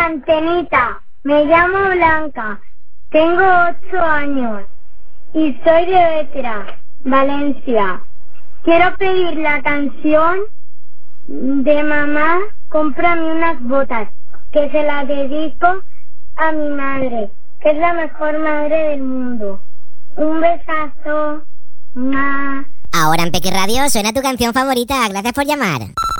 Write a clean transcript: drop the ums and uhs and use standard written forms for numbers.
Antenita, me llamo Blanca, tengo 8 años y soy de Vétera, Valencia. Quiero pedir la canción de Mamá, cómprame unas botas, que se la dedico a mi madre, que es la mejor madre del mundo. Un besazo. Ahora en Peque Radio suena tu canción favorita. Gracias por llamar.